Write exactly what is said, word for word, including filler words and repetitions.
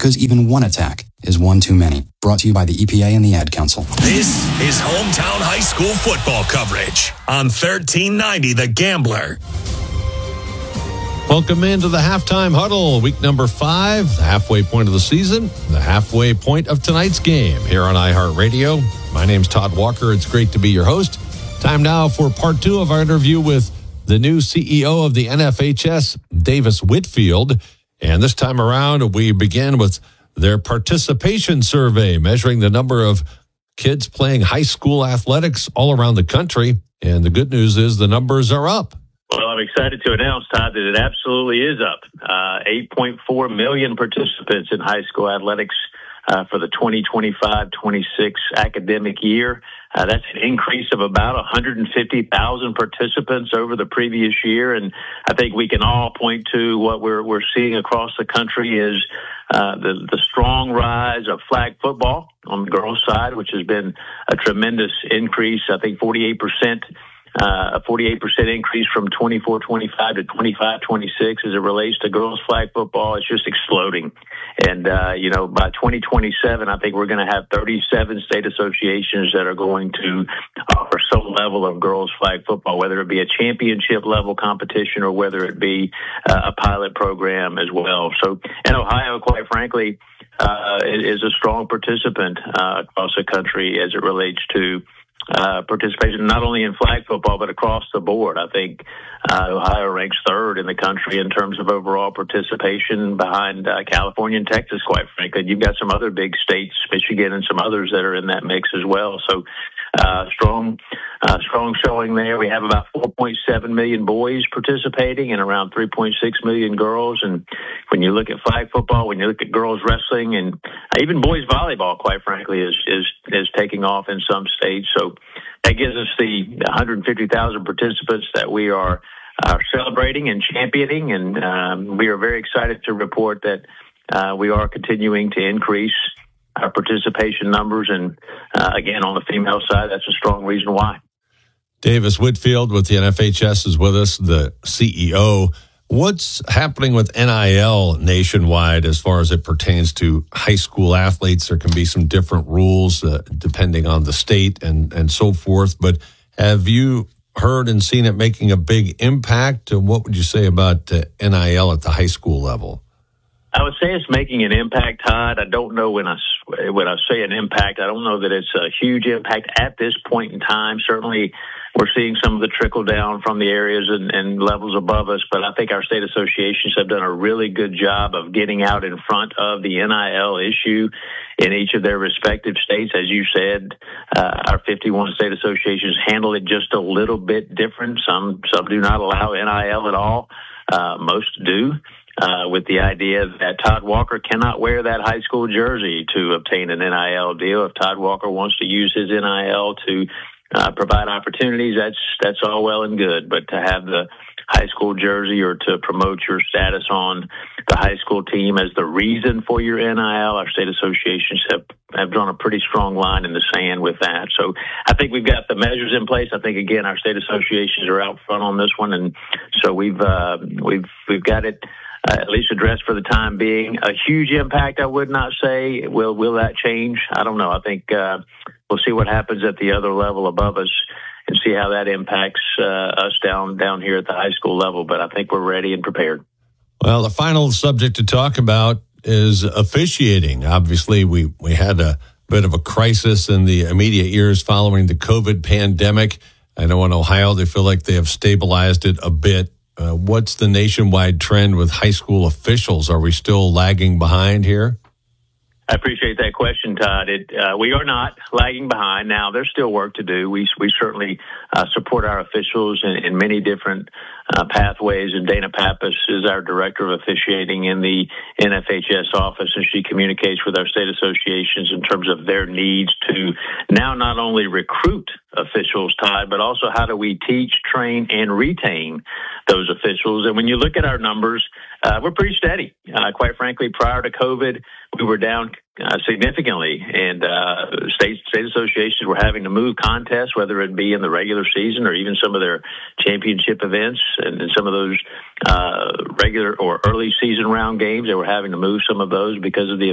because even one attack is one too many. Brought to you by the E P A and the Ad Council. This is hometown high school football coverage on thirteen ninety The Gambler. Welcome into the halftime huddle, week number five, the halfway point of the season, the halfway point of tonight's game here on iHeartRadio. My name's Todd Walker. It's great to be your host. Time now for part two of our interview with the new C E O of the N F H S, Davis Whitfield. And this time around, we begin with their participation survey, measuring the number of kids playing high school athletics all around the country. And the good news is the numbers are up. Well, I'm excited to announce, Todd, that it absolutely is up. Uh, eight point four million participants in high school athletics uh, for the twenty twenty-five twenty-six academic year. Uh, that's an increase of about one hundred fifty thousand participants over the previous year. And I think we can all point to what we're, we're seeing across the country is uh, the, the strong rise of flag football on the girls' side, which has been a tremendous increase. I think forty-eight percent Uh, a forty-eight percent increase from twenty-four twenty-five to twenty-five twenty-six as it relates to girls flag football. It's just exploding. And, uh, you know, by twenty twenty-seven, I think we're going to have thirty-seven state associations that are going to offer some level of girls flag football, whether it be a championship level competition or whether it be uh, a pilot program as well. So, and Ohio, quite frankly, uh, is a strong participant uh, across the country as it relates to Uh, participation not only in flag football but across the board. I think uh, Ohio ranks third in the country in terms of overall participation behind uh, California and Texas, quite frankly. You've got some other big states, Michigan and some others that are in that mix as well. So uh, strong uh, strong showing there. We have about four point seven million boys participating and around three point six million girls. And when you look at flag football, when you look at girls wrestling and even boys volleyball, quite frankly, is is is taking off in some states. So that gives us the one hundred fifty thousand participants that we are uh, celebrating and championing, and um, we are very excited to report that uh, we are continuing to increase our participation numbers, and uh, again, on the female side, that's a strong reason why. Davis Whitfield with the N F H S is with us, the C E O. What's happening with N I L nationwide as far as it pertains to high school athletes? There can be some different rules uh, depending on the state and, and so forth. But have you heard and seen it making a big impact? What would you say about uh, N I L at the high school level? I would say it's making an impact, Todd. I don't know when I, when I say an impact, I don't know that it's a huge impact at this point in time. Certainly, we're seeing some of the trickle down from the areas and, and levels above us, but I think our state associations have done a really good job of getting out in front of the N I L issue in each of their respective states. As you said, uh, our fifty-one state associations handle it just a little bit different. Some, some do not allow N I L at all. Uh, most do. Uh, with the idea that Todd Walker cannot wear that high school jersey to obtain an N I L deal. If Todd Walker wants to use his N I L to uh, provide opportunities, that's that's all well and good. But to have the high school jersey or to promote your status on the high school team as the reason for your N I L, our state associations have, have drawn a pretty strong line in the sand with that. So I think we've got the measures in place. I think, again, our state associations are out front on this one. And so we've uh, we've we've got it Uh, at least addressed for the time being. A huge impact, I would not say. Will will that change? I don't know. I think uh, we'll see what happens at the other level above us and see how that impacts uh, us down down here at the high school level. But I think we're ready and prepared. Well, the final subject to talk about is officiating. Obviously, we, we had a bit of a crisis in the immediate years following the COVID pandemic. I know in Ohio they feel like they have stabilized it a bit. Uh, what's the nationwide trend with high school officials? Are we still lagging behind here? I appreciate that question, Todd. It, uh, we are not lagging behind. Now, there's still work to do. We we certainly uh, support our officials in, in many different uh, pathways, and Dana Pappas is our director of officiating in the N F H S office, and she communicates with our state associations in terms of their needs to now not only recruit officials, Todd, but also how do we teach, train, and retain those officials. And when you look at our numbers, uh, we're pretty steady. Uh, quite frankly, prior to COVID, we were down uh, significantly, and uh, state state associations were having to move contests, whether it be in the regular season or even some of their championship events, and, and some of those uh, regular or early season round games. They were having to move some of those because of the